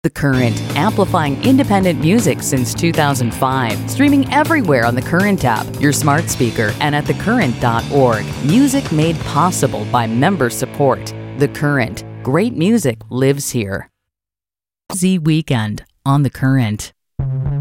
The Current, amplifying independent music since 2005. Streaming everywhere on the Current app, your smart speaker, and at thecurrent.org. Music made possible by member support. The Current. Great music lives here. Z Weekend on The Current.